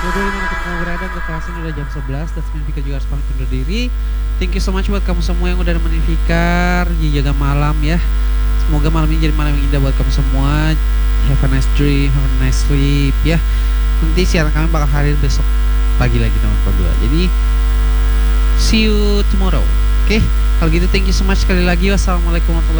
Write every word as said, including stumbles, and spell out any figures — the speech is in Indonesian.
dulu dimanapun kamu berada, untuk kelas ini udah jam sebelas dan Vika juga harus pamit undur diri. Thank you so much buat kamu semua yang udah nemenin Fikar jaga malam ya. Semoga malam ini jadi malam yang indah buat kamu semua. Have a nice dream, have a nice sleep ya. Nanti siaran kami bakal hadir besok pagi lagi teman-teman berdua. Jadi see you tomorrow. Oke, okay? Kalau gitu thank you so much sekali lagi. Wassalamualaikum warahmatullahi wabarakatuh.